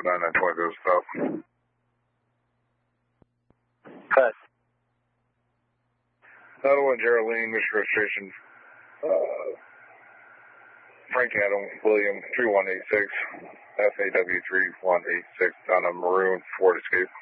for 9920 goes stop. Cut. Ottawa, Geraldine, Michigan registration. Frank Adam, William 3186, FAW 3186 on a maroon Ford Escape.